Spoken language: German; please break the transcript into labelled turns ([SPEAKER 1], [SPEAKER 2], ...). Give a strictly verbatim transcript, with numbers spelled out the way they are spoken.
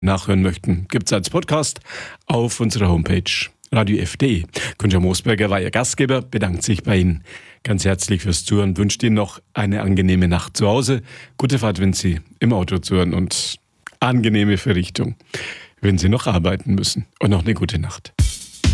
[SPEAKER 1] nachhören möchten, gibt es als Podcast auf unserer Homepage radio f punkt de. Günter Moosberger war Ihr Gastgeber, bedankt sich bei Ihnen ganz herzlich fürs Zuhören, wünscht Ihnen noch eine angenehme Nacht zu Hause, gute Fahrt, wenn Sie im Auto zuhören und angenehme Verrichtung, wenn Sie noch arbeiten müssen, und noch eine gute Nacht.